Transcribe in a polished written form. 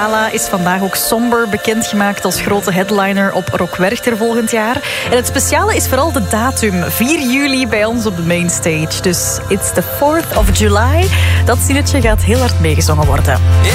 Gala is vandaag ook somber bekendgemaakt als grote headliner op Rock Werchter volgend jaar. En het speciale is vooral de datum, 4 juli bij ons op de mainstage. Dus it's the 4th of July. Dat zinnetje gaat heel hard meegezongen worden.